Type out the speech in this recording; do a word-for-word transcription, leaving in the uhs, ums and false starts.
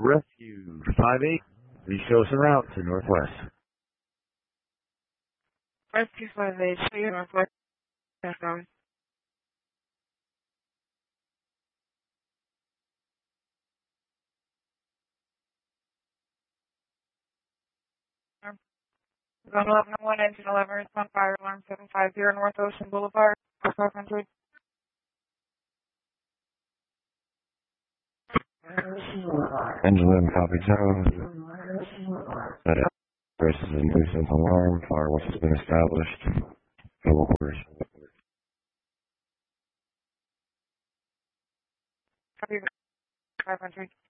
Rescue five eight, please show us a route to Northwest. Rescue five eight, show you Northwest. Southbound. Zone eleven oh one, engine eleven, respond fire alarm seven five zero North Ocean Boulevard, five hundred. Engine eleven, copy zero. That traces a nuisance alarm. Fire watch has been established. Double quarters. Copy five hundred.